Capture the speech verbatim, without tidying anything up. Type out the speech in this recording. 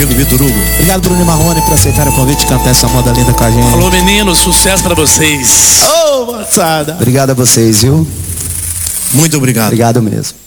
amigo Vitor Hugo. Obrigado, Bruno e Marrone, por aceitar o convite de cantar essa moda linda com a gente. Falou, menino, sucesso pra vocês. Ô, oh, moçada. Obrigado a vocês, viu? Muito obrigado. Obrigado mesmo.